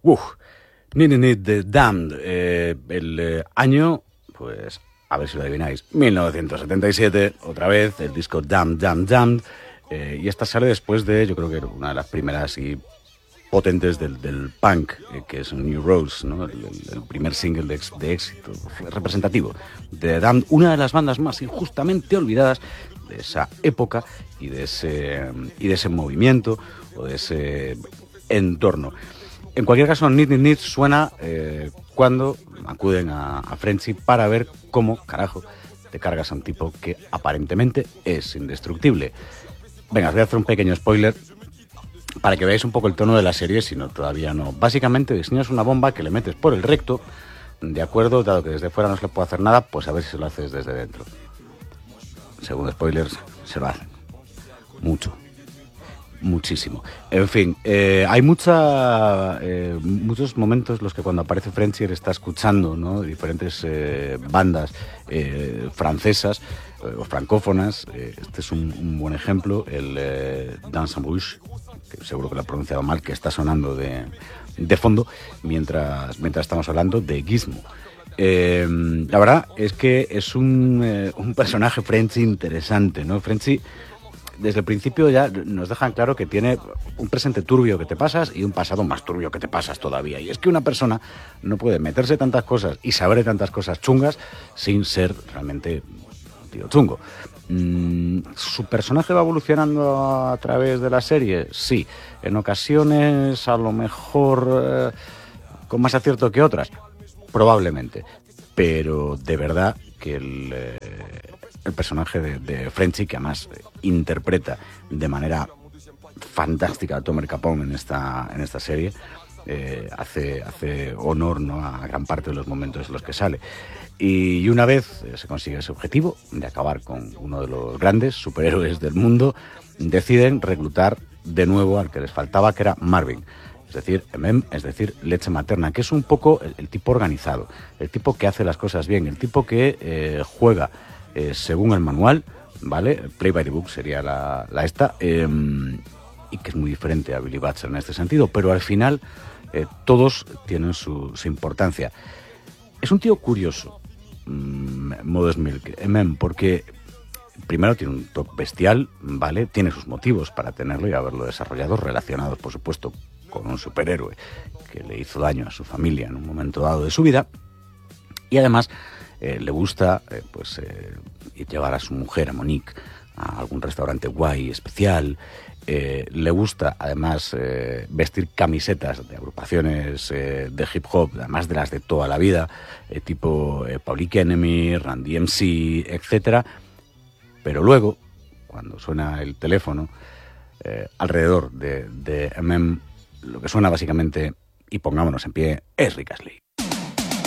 Uf, Need the Damned, el año, pues, a ver si lo adivináis, 1977, otra vez, el disco Damned, y esta sale después de, yo creo que una de las primeras y potentes del punk, que es New Rose, ¿no? El primer single de éxito representativo de Damned, una de las bandas más injustamente olvidadas de esa época y de ese movimiento o de ese entorno. En cualquier caso, Need suena cuando acuden a Frenchy para ver cómo, carajo, te cargas a un tipo que aparentemente es indestructible. Venga, os voy a hacer un pequeño spoiler para que veáis un poco el tono de la serie, si no, todavía no. Básicamente diseñas una bomba que le metes por el recto, de acuerdo, dado que desde fuera no se le puede hacer nada, pues a ver si se lo haces desde dentro. Según spoilers, se lo hacen. Muchísimo. En fin, hay muchos momentos en los que cuando aparece Frenchy está escuchando, ¿no? Diferentes bandas francesas o francófonas. Este es un buen ejemplo, el Dans en Bouche, que seguro que lo he pronunciado mal, que está sonando de fondo mientras estamos hablando de Gizmo. La verdad es que es un personaje Frenchy interesante, ¿no? Frenchy, desde el principio ya nos dejan claro que tiene un presente turbio que te pasas y un pasado más turbio que te pasas todavía. Y es que una persona no puede meterse tantas cosas y saber de tantas cosas chungas sin ser realmente un tío chungo. ¿Su personaje va evolucionando a través de la serie? Sí. En ocasiones, a lo mejor, con más acierto que otras. Probablemente. Pero de verdad que el personaje de Frenchy, que además interpreta de manera fantástica a Tomer Capone en esta serie, hace honor, ¿no?, a gran parte de los momentos en los que sale. Y una vez se consigue ese objetivo de acabar con uno de los grandes superhéroes del mundo, deciden reclutar de nuevo al que les faltaba, que era Marvin. Es decir, es decir, leche materna, que es un poco el tipo organizado, el tipo que hace las cosas bien, el tipo que juega según el manual, ¿vale? Play by the book sería la esta, y que es muy diferente a Billy Batcher en este sentido, pero al final todos tienen su importancia. Es un tío curioso, Modest Milk, porque primero tiene un toque bestial, ¿vale? Tiene sus motivos para tenerlo y haberlo desarrollado, relacionados, por supuesto, con un superhéroe que le hizo daño a su familia en un momento dado de su vida. Y además le gusta llevar a su mujer, a Monique, a algún restaurante guay, especial. Le gusta además vestir camisetas de agrupaciones de hip hop, además de las de toda la vida, tipo Public Enemy, Run DMC, etcétera. Pero luego, cuando suena el teléfono, alrededor de MM, lo que suena básicamente, y pongámonos en pie, es Rick Astley.